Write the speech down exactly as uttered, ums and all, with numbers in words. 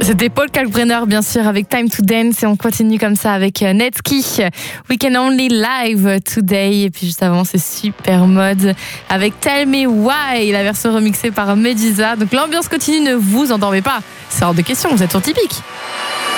C'était Paul Kalkbrenner, bien sûr, avec Time to Dance. Et on continue comme ça avec Netski, We Can Only Live Today. Et puis juste avant, c'est Supermode avec Tell Me Why, la version remixée par Medusa. Donc l'ambiance continue, ne vous endormez pas. C'est hors de question, vous êtes sur Typique.